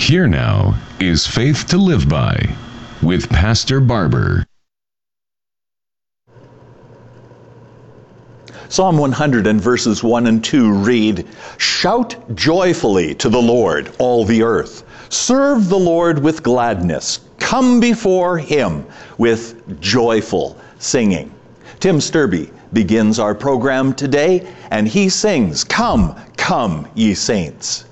Here now is Faith to Live By with Pastor Barber. Psalm 100 and verses 1 and 2 read, "Shout joyfully to the Lord, all the earth. Serve the Lord with gladness. Come before him with joyful singing." Tim Sturby begins our program today, and he sings, "Come, come, ye saints."